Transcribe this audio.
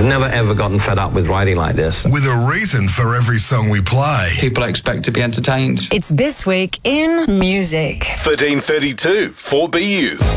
I've never ever gotten fed up with writing like this. With a reason for every song we play. People expect to be entertained. It's This Week in Music. 1332 4BU.